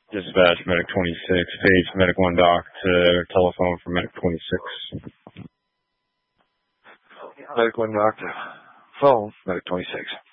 Dispatch Medic 26, page Medic 1 doc to telephone for Medic 26. Medic 1 doc to phone Medic 26.